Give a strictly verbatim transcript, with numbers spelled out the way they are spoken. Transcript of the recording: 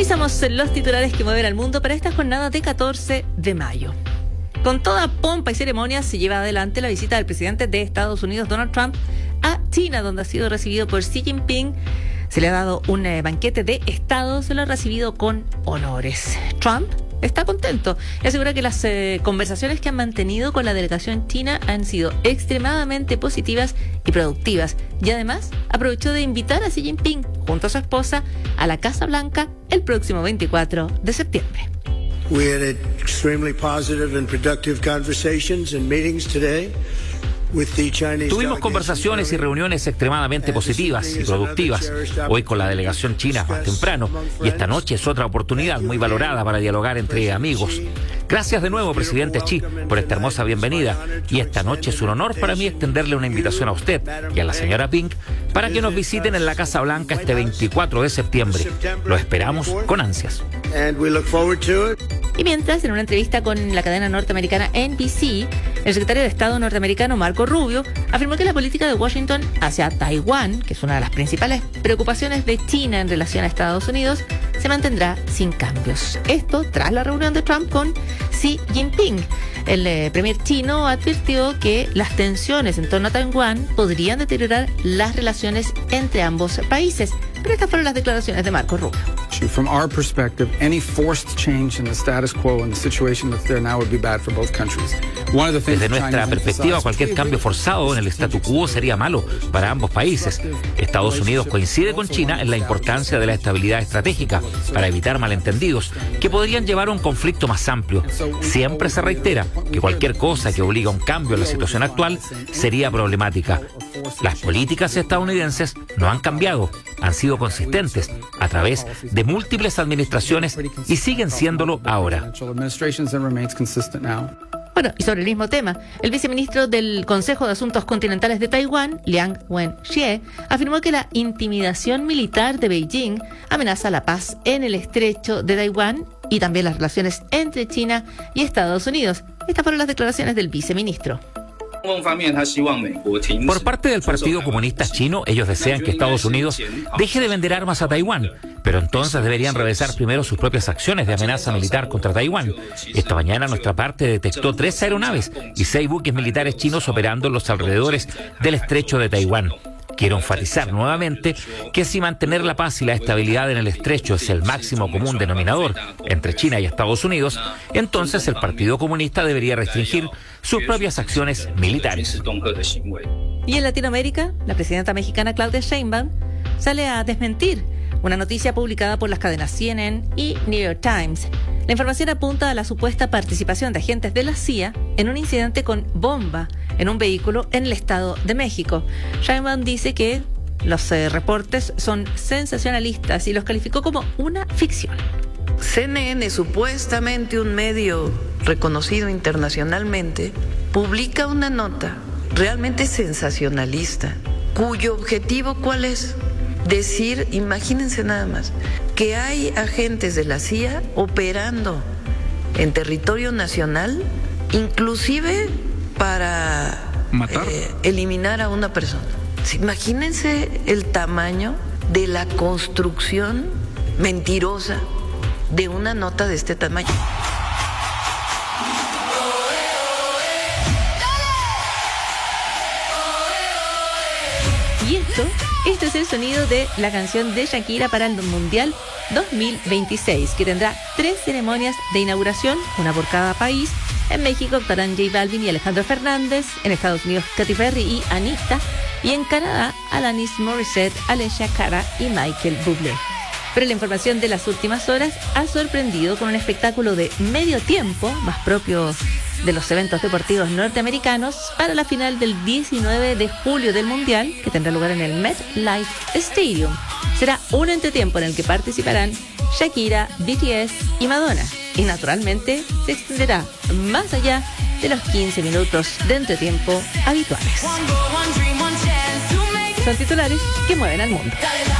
Revisamos los titulares que mueven al mundo para esta jornada de catorce de mayo. Con toda pompa y ceremonia se lleva adelante la visita del presidente de Estados Unidos, Donald Trump, a China, donde ha sido recibido por Xi Jinping. Se le ha dado un eh, banquete de Estado, se lo ha recibido con honores. Trump está contento y asegura que las eh, conversaciones que han mantenido con la delegación china han sido extremadamente positivas y productivas. Y además aprovechó de invitar a Xi Jinping, junto a su esposa, a la Casa Blanca el próximo veinticuatro de septiembre. We had extremely positive and productive conversations and meetings today. Tuvimos conversaciones y reuniones extremadamente positivas y productivas hoy con la delegación china más temprano, y esta noche es otra oportunidad muy valorada para dialogar entre amigos. Gracias de nuevo, presidente Xi, por esta hermosa bienvenida, y esta noche es un honor para mí extenderle una invitación a usted y a la señora Ping para que nos visiten en la Casa Blanca este veinticuatro de septiembre. Lo esperamos con ansias. Y mientras, en una entrevista con la cadena norteamericana N B C, el secretario de Estado norteamericano Marco Rubio afirmó que la política de Washington hacia Taiwán, que es una de las principales preocupaciones de China en relación a Estados Unidos, se mantendrá sin cambios. Esto tras la reunión de Trump con Xi Jinping. El eh, premier chino advirtió que las tensiones en torno a Taiwán podrían deteriorar las relaciones entre ambos países. Pero estas fueron las declaraciones de Marco Rubio. From our perspective, any forced change in the status quo and the situation that's there now would be bad for both countries. Desde nuestra perspectiva, cualquier cambio forzado en el statu quo sería malo para ambos países. Estados Unidos coincide con China en la importancia de la estabilidad estratégica para evitar malentendidos que podrían llevar a un conflicto más amplio. Siempre se reitera que cualquier cosa que obliga a un cambio en la situación actual sería problemática. Las políticas estadounidenses no han cambiado, han sido consistentes a través de múltiples administraciones y siguen siéndolo ahora. Bueno, y sobre el mismo tema, el viceministro del Consejo de Asuntos Continentales de Taiwán, Liang Wenxie, afirmó que la intimidación militar de Beijing amenaza la paz en el estrecho de Taiwán y también las relaciones entre China y Estados Unidos. Estas fueron las declaraciones del viceministro. Por parte del Partido Comunista Chino, ellos desean que Estados Unidos deje de vender armas a Taiwán, pero entonces deberían revisar primero sus propias acciones de amenaza militar contra Taiwán. Esta mañana nuestra parte detectó tres aeronaves y seis buques militares chinos operando en los alrededores del estrecho de Taiwán. Quiero enfatizar nuevamente que si mantener la paz y la estabilidad en el estrecho es el máximo común denominador entre China y Estados Unidos, entonces el Partido Comunista debería restringir sus propias acciones militares. Y en Latinoamérica, la presidenta mexicana Claudia Sheinbaum sale a desmentir una noticia publicada por las cadenas C N N y New York Times. La información apunta a la supuesta participación de agentes de la C I A en un incidente con bomba en un vehículo en el Estado de México. Sheinbaum dice que los eh, reportes son sensacionalistas y los calificó como una ficción. C N N, supuestamente un medio reconocido internacionalmente, publica una nota realmente sensacionalista, cuyo objetivo, ¿cuál es? Decir, imagínense nada más, que hay agentes de la C I A operando en territorio nacional, inclusive para matar, eh, eliminar a una persona. Imagínense el tamaño de la construcción mentirosa de una nota de este tamaño. Y esto, este es el sonido de la canción de Shakira para el Mundial dos mil veintiséis, que tendrá tres ceremonias de inauguración, una por cada país. En México actuarán J Balvin y Alejandro Fernández, en Estados Unidos Katy Perry y Anita, y en Canadá Alanis Morissette, Alessia Cara y Michael Bublé. Pero la información de las últimas horas ha sorprendido con un espectáculo de medio tiempo, más propio de los eventos deportivos norteamericanos, para la final del diecinueve de julio del Mundial, que tendrá lugar en el MetLife Stadium. Será un entretiempo en el que participarán Shakira, B T S y Madonna. Y naturalmente se extenderá más allá de los quince minutos de entretiempo habituales. Son titulares que mueven al mundo.